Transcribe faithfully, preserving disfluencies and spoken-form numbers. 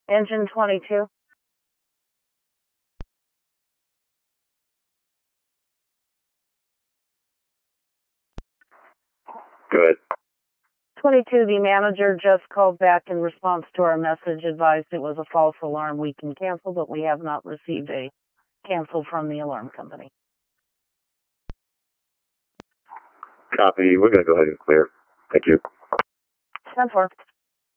Engine twenty-two. Good. twenty-two, the manager just called back in response to our message, advised it was a false alarm. We can cancel, but we have not received a cancel from the alarm company. Copy. We're going to go ahead and clear. Thank you. ten four.